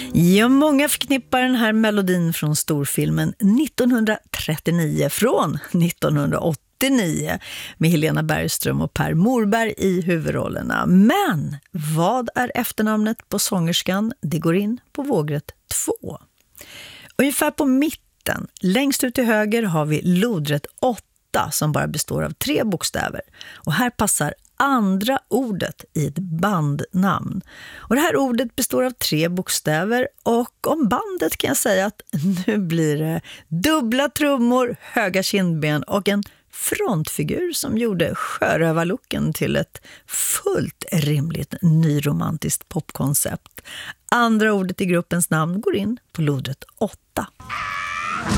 Ja, många förknippar den här melodin från storfilmen 1939 från 1989 med Helena Bergström och Per Morberg i huvudrollerna. Men vad är efternamnet på sångerskan? Det går in på vågrätt 2. Ungefär på mitten, längst ut till höger, har vi lodrätt 8 som bara består av 3 bokstäver. Och här passar andra ordet i ett bandnamn. Och det här ordet består av 3 bokstäver, och om bandet kan jag säga att nu blir det dubbla trummor, höga kindben och en frontfigur som gjorde sjörövarlooken till ett fullt rimligt nyromantiskt popkoncept. Andra ordet i gruppens namn går in på lodrätt 8.